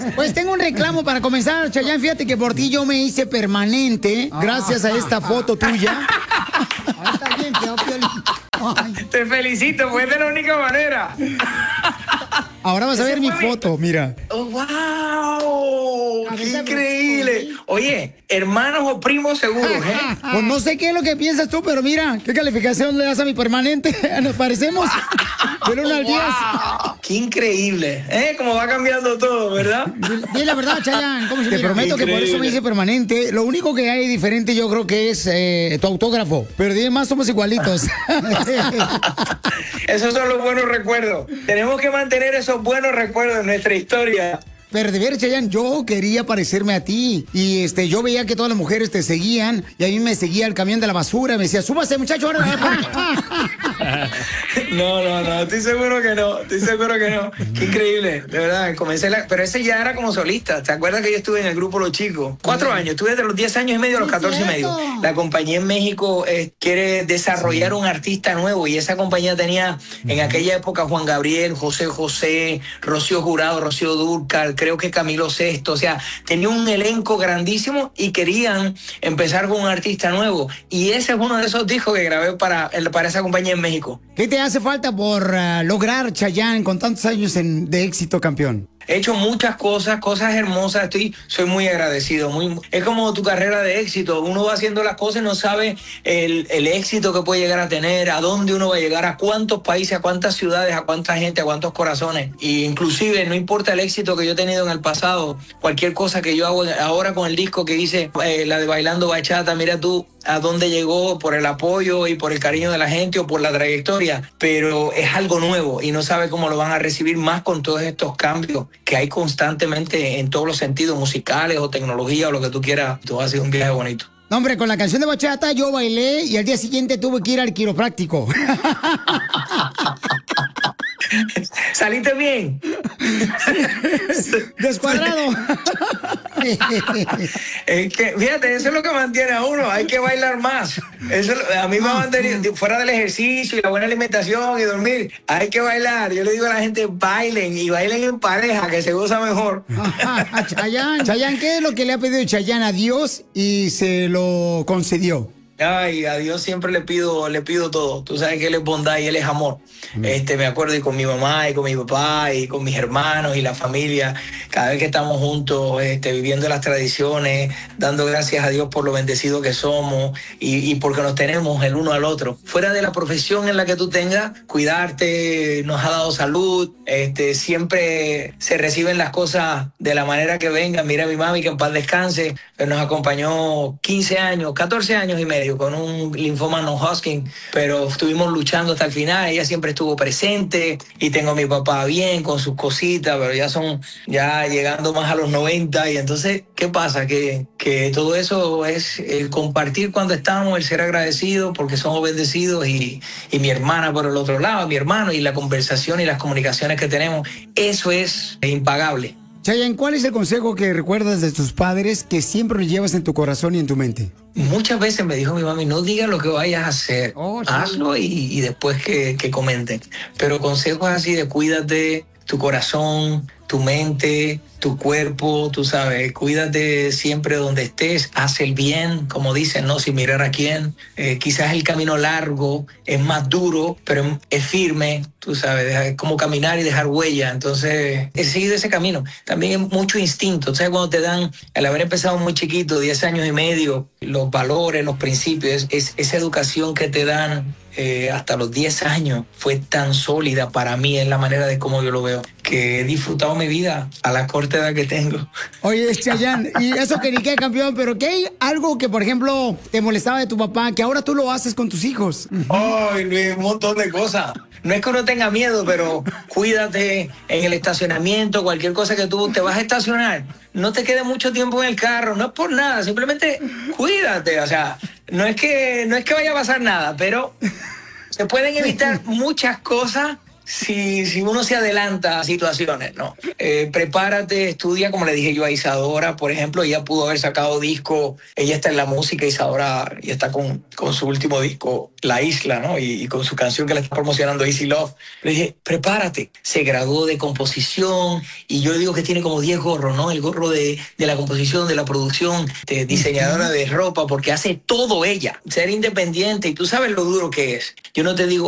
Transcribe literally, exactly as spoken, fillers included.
Pues tengo un reclamo para comenzar, Chayanne. Fíjate que por ti yo me hice permanente gracias a esta foto tuya. Ahí está bien, quedó Piolín. Ay. Te felicito, fue de la única manera. Ahora vas a ver mi foto, mira. Oh, ¡wow! ¡Qué increíble! Oye, hermanos o primos seguros, ¿eh? Pues no sé qué es lo que piensas tú, pero mira, ¿qué calificación le das a mi permanente? ¿Nos parecemos? Del uno al diez. ¡Qué increíble! ¿Eh? Cómo va cambiando todo, ¿verdad? Dile la verdad, Chayanne. ¿Cómo se Te mira? prometo increíble. Que por eso me hice permanente. Lo único que hay diferente yo creo que es eh, tu autógrafo. Pero dime más, somos igualitos. Esos son los buenos recuerdos. Tenemos que mantener esos buenos recuerdos en nuestra historia. Pero de ver, Chayanne, yo quería parecerme a ti. Y este, yo veía que todas las mujeres te seguían. Y a mí me seguía el camión de la basura. Me decía, súbase, muchacho, ahora. No, no, no, estoy seguro que no. Estoy seguro que no. Qué increíble, de verdad. Comencé la... Pero ese ya era como solista. ¿Te acuerdas que yo estuve en el grupo Los Chicos? Cuatro años. Estuve desde los diez años y medio a los catorce y medio. La compañía en México eh, quiere desarrollar un artista nuevo. Y esa compañía tenía en aquella época Juan Gabriel, José José, Rocío Jurado, Rocío Dúrcal, creo que Camilo Sesto, o sea, tenía un elenco grandísimo y querían empezar con un artista nuevo. Y ese es uno de esos discos que grabé para, para esa compañía en México. ¿Qué te hace falta por uh, lograr, Chayanne, con tantos años en, de éxito, campeón? He hecho muchas cosas, cosas hermosas, estoy, soy muy agradecido. Muy, es como tu carrera de éxito, uno va haciendo las cosas y no sabe el, el éxito que puede llegar a tener, a dónde uno va a llegar, a cuántos países, a cuántas ciudades, a cuánta gente, a cuántos corazones. Y inclusive, no importa el éxito que yo he tenido en el pasado, cualquier cosa que yo hago ahora con el disco que hice, eh, la de Bailando Bachata, mira tú a dónde llegó por el apoyo y por el cariño de la gente o por la trayectoria, pero es algo nuevo y no sabe cómo lo van a recibir más con todos estos cambios que hay constantemente en todos los sentidos, musicales o tecnología o lo que tú quieras. Tú has sido un viaje bonito. No, hombre, con la canción de bachata yo bailé y al día siguiente tuve que ir al quiropráctico. ¿Saliste bien? Descuadrado. Es que, fíjate, eso es lo que mantiene a uno. Hay que bailar más. Eso a mí me ha mantenido, fuera del ejercicio y la buena alimentación y dormir, hay que bailar. Yo le digo a la gente, bailen y bailen en pareja, que se goza mejor. Chayanne, Chayanne, ¿qué es lo que le ha pedido Chayanne a Dios y se lo concedió? Ay, a Dios siempre le pido, le pido todo. Tú sabes que Él es bondad y Él es amor. Mm. Este, me acuerdo y con mi mamá y con mi papá y con mis hermanos y la familia. Cada vez que estamos juntos, este, viviendo las tradiciones, dando gracias a Dios por lo bendecidos que somos y, y porque nos tenemos el uno al otro. Fuera de la profesión en la que tú tengas, cuidarte, nos ha dado salud. Este, siempre se reciben las cosas de la manera que vengan. Mira a mi mami, que en paz descanse. Él nos acompañó quince años, catorce años y medio con un linfoma no-Hodgkin, pero estuvimos luchando hasta el final. Ella siempre estuvo presente y tengo a mi papá bien con sus cositas, pero ya son ya llegando más a los noventa y entonces, ¿qué pasa? Que, que todo eso es el compartir cuando estamos, el ser agradecidos porque somos bendecidos y, y mi hermana por el otro lado, mi hermano y la conversación y las comunicaciones que tenemos, eso es impagable. Chayanne, ¿cuál es el consejo que recuerdas de tus padres que siempre lo llevas en tu corazón y en tu mente? Muchas veces me dijo mi mami, no digas lo que vayas a hacer, oh, sí. hazlo y, y después que, que comenten. Pero consejos así de cuídate tu corazón, tu mente, tu cuerpo, tú sabes, cuídate siempre donde estés, haz el bien, como dicen, no sin mirar a quién. Eh, quizás el camino largo es más duro, pero es firme, tú sabes, es como caminar y dejar huella. Entonces, he seguido ese camino. También es mucho instinto. O sea, cuando te dan, al haber empezado muy chiquito, diez años y medio, los valores, los principios, es, esa educación que te dan eh, hasta los diez años fue tan sólida para mí, es la manera de cómo yo lo veo, que he disfrutado mi vida a la corta edad que tengo. Oye, Chayanne, y eso que ni qué, campeón, pero ¿qué hay algo que, por ejemplo, te molestaba de tu papá, que ahora tú lo haces con tus hijos? Ay, Luis, un montón de cosas. No es que uno tenga miedo, pero cuídate en el estacionamiento, cualquier cosa que tú te vas a estacionar. No te quedes mucho tiempo en el carro, no es por nada, simplemente cuídate. O sea, no es que, no es que vaya a pasar nada, pero se pueden evitar muchas cosas si, si uno se adelanta a situaciones, ¿no? Eh, prepárate, estudia, como le dije yo a Isadora, por ejemplo, ella pudo haber sacado disco, ella está en la música, Isadora, y está con, con su último disco, La Isla, ¿no? Y, y con su canción que le está promocionando, Easy Love. Le dije, prepárate. Se graduó de composición, y yo digo que tiene como diez gorros, ¿no? El gorro de, de la composición, de la producción, de diseñadora de ropa, porque hace todo ella, ser independiente, y tú sabes lo duro que es. Yo no te digo